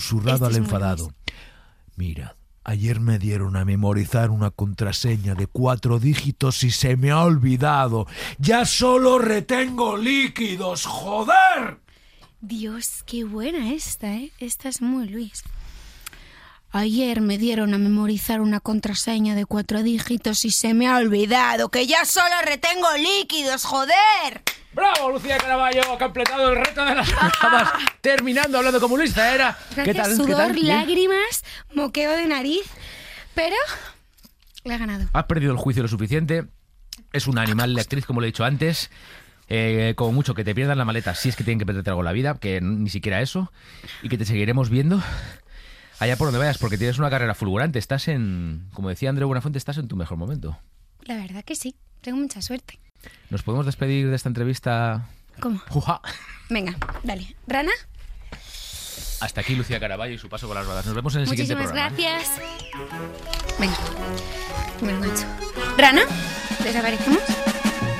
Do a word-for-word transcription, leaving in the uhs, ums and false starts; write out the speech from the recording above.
susurrado al enfadado. Mira, ayer me dieron a memorizar una contraseña de cuatro dígitos y se me ha olvidado. ¡Ya solo retengo líquidos, joder! Dios, qué buena esta, ¿eh? Esta es muy Luis. Ayer me dieron a memorizar una contraseña de cuatro dígitos y se me ha olvidado que ya solo retengo líquidos, joder. ¡Bravo, Lucía Caraballo! Ha completado el reto de las programas. Terminando hablando como Luis Zaera. ¿Qué tal? Sudor, ¿Qué tal? ¿Bien? lágrimas, moqueo de nariz, pero le ha ganado. Has perdido el juicio lo suficiente. Es una animal de actriz, como le he dicho antes. Eh, como mucho que te pierdan la maleta si es que tienen que perderte algo en la vida, que ni siquiera eso. Y que te seguiremos viendo allá por donde vayas, porque tienes una carrera fulgurante. Estás en, como decía Andreu Buenafuente, estás en tu mejor momento. La verdad que sí, tengo mucha suerte. ¿Nos podemos despedir de esta entrevista? ¿Cómo? ¡Juja! Venga, dale. ¿Rana? Hasta aquí Lucía Caraballo y su paso por las ruedas. Nos vemos en el siguiente programa. Muchísimas gracias. Venga, me lo he hecho. ¿Rana? ¿Desaparecemos?